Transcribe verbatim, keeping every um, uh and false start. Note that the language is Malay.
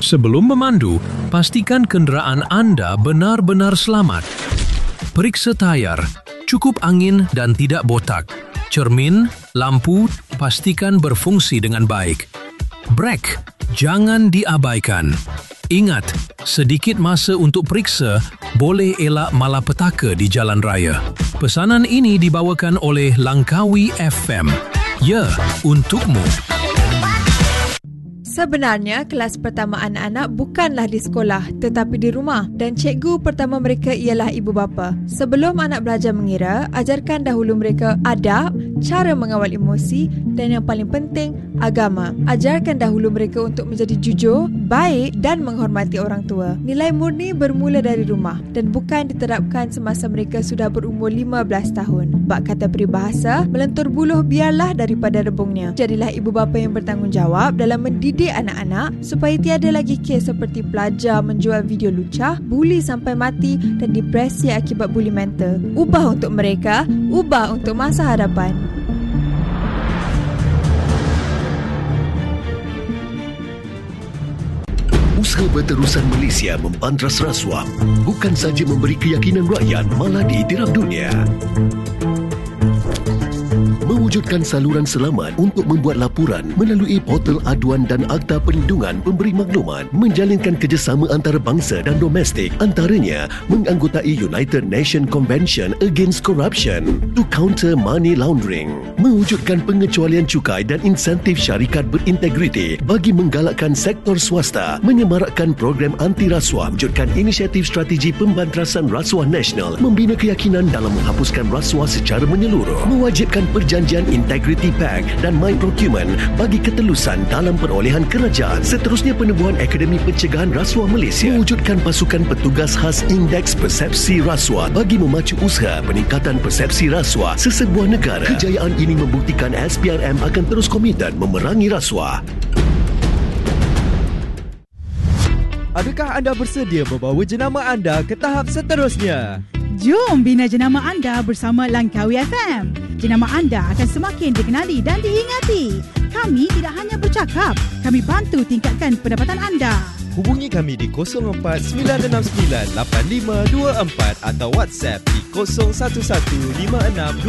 Sebelum memandu, pastikan kenderaan anda benar-benar selamat. Periksa tayar, cukup angin dan tidak botak. Cermin, lampu, pastikan berfungsi dengan baik. Brek, jangan diabaikan. Ingat, sedikit masa untuk periksa boleh elak malapetaka di jalan raya. Pesanan ini dibawakan oleh Langkawi F M. Ya, untukmu. Sebenarnya, kelas pertama anak-anak bukanlah di sekolah tetapi di rumah dan cikgu pertama mereka ialah ibu bapa. Sebelum anak belajar mengira, ajarkan dahulu mereka adab, cara mengawal emosi dan yang paling penting, agama. Ajarkan dahulu mereka untuk menjadi jujur, baik dan menghormati orang tua. Nilai murni bermula dari rumah dan bukan diterapkan semasa mereka sudah berumur lima belas tahun. Bak kata peribahasa, melentur buluh biarlah daripada rebungnya. Jadilah ibu bapa yang bertanggungjawab dalam mendidik anak-anak supaya tiada lagi kes seperti pelajar menjual video lucah, buli sampai mati dan depresi akibat buli mental. Ubah untuk mereka, ubah untuk masa hadapan. Usaha berterusan Malaysia membantras rasuah bukan saja memberi keyakinan rakyat, malah diiktiraf dunia. Mewujudkan saluran selamat untuk membuat laporan melalui portal aduan dan Akta Perlindungan Pemberi Maklumat, menjalinkan kerjasama antarabangsa dan domestik, antaranya menganggotai United Nations Convention Against Corruption to counter money laundering, mewujudkan pengecualian cukai dan insentif syarikat berintegriti bagi menggalakkan sektor swasta, menyemarakkan program anti rasuah, wujudkan inisiatif strategi pembantrasan rasuah nasional, membina keyakinan dalam menghapuskan rasuah secara menyeluruh, mewajibkan perjanjian Integrity Pact dan My Procurement bagi ketelusan dalam perolehan kerajaan. Seterusnya, penubuhan Akademi Pencegahan Rasuah Malaysia, mewujudkan pasukan petugas khas Indeks Persepsi Rasuah bagi memacu usaha peningkatan persepsi rasuah sesebuah negara. Kejayaan ini membuktikan S P R M akan terus komited memerangi rasuah. Adakah anda bersedia membawa jenama anda ke tahap seterusnya? Jom bina jenama anda bersama Langkawi F M. Jenama anda akan semakin dikenali dan diingati. Kami tidak hanya bercakap, kami bantu tingkatkan pendapatan anda. Hubungi kami di kosong empat sembilan enam sembilan lapan lima dua empat atau WhatsApp di kosong satu satu lima enam